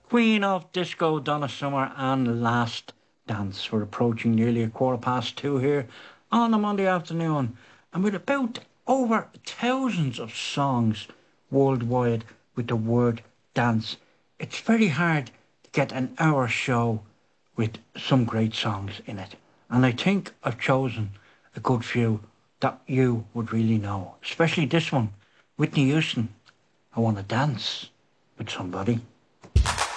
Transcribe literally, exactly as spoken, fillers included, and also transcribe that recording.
Queen of Disco, Donna Summer, and Last Dance. We're approaching nearly a quarter past two here on a Monday afternoon, and with about over thousands of songs worldwide with the word dance, it's very hard to get an hour show with some great songs in it. And I think I've chosen a good few that you would really know, especially this one, Whitney Houston. I want to dance with somebody.